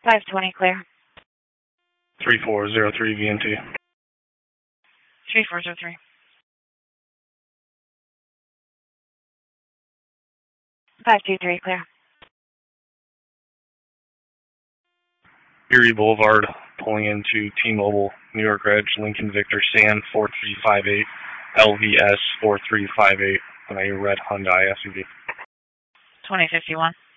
520 clear. 3403 VNT. 3403. Five two three clear. Erie Boulevard, pulling into T-Mobile, New York Edge, Lincoln Victor, San 4358, LVS 4358, on a red Hyundai SUV. 2051.